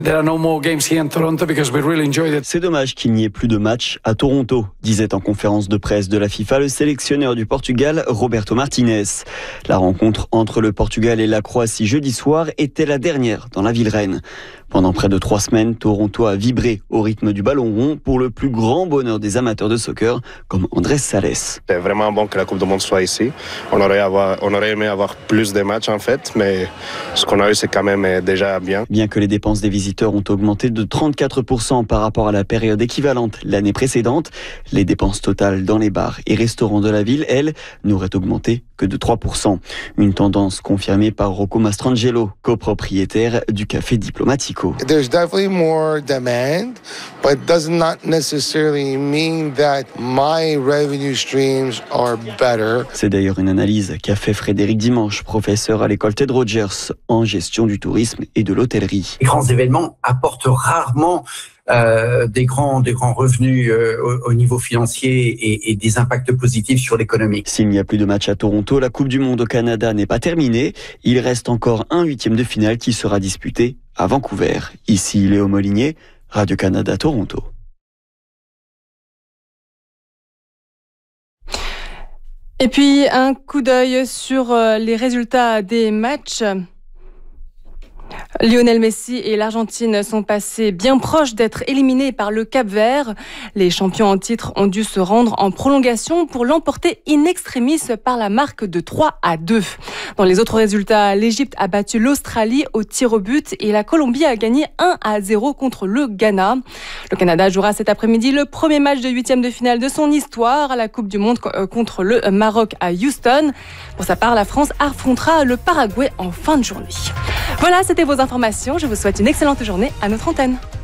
C'est dommage qu'il n'y ait plus de matchs à Toronto, disait en conférence de presse de la FIFA le sélectionneur du Portugal, Roberto Martinez. La rencontre entre le Portugal et la Croatie jeudi soir était la dernière dans la ville reine. Pendant près de 3 semaines, Toronto a vibré au rythme du ballon rond pour le plus grand bonheur des amateurs de soccer, comme Andrés Sales. C'est vraiment bon que la Coupe du Monde soit ici. On aurait aimé avoir plus de matchs en fait, mais ce qu'on a eu c'est quand même déjà bien. Bien que les dépenses des visiteurs ont augmenté de 34% par rapport à la période équivalente l'année précédente, les dépenses totales dans les bars et restaurants de la ville, elles, n'auraient augmenté que de 3%. Une tendance confirmée par Rocco Mastrangelo, copropriétaire du Café Diplomatico. There's definitely more demand, but it does not necessarily mean that my revenue streams are better. C'est d'ailleurs une analyse qu'a fait Frédéric Dimanche, professeur à l'école Ted Rogers en gestion du tourisme et de l'hôtellerie. Les grands événements apportent rarement des grands revenus au niveau financier et des impacts positifs sur l'économie. S'il n'y a plus de match à Toronto, la Coupe du Monde au Canada n'est pas terminée. Il reste encore un 8e de finale qui sera disputé à Vancouver. Ici Léo Molinier, Radio-Canada Toronto. Et puis un coup d'œil sur les résultats des matchs. Lionel Messi et l'Argentine sont passés bien proches d'être éliminés par le Cap-Vert. Les champions en titre ont dû se rendre en prolongation pour l'emporter in extremis par la marque de 3-2. Dans les autres résultats, l'Égypte a battu l'Australie au tir au but et la Colombie a gagné 1-0 contre le Ghana. Le Canada jouera cet après-midi le premier match de 8e de finale de son histoire à la Coupe du Monde contre le Maroc à Houston. Pour sa part, la France affrontera le Paraguay en fin de journée. Voilà, c'était vos informations. Je vous souhaite une excellente journée à notre antenne.